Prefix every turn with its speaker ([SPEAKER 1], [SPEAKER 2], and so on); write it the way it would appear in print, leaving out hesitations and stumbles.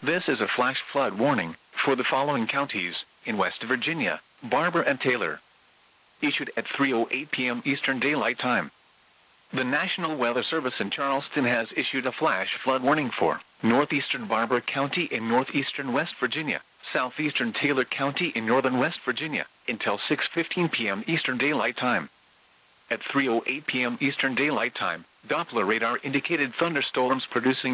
[SPEAKER 1] This is a flash flood warning for the following counties in West Virginia, Barber and Taylor. Issued at 3:08 p.m. Eastern Daylight Time. The National Weather Service in Charleston has issued a flash flood warning for northeastern Barber County in northeastern West Virginia, southeastern Taylor County in northern West Virginia, until 6:15 p.m. Eastern Daylight Time. At 3:08 p.m. Eastern Daylight Time, Doppler radar indicated thunderstorms producing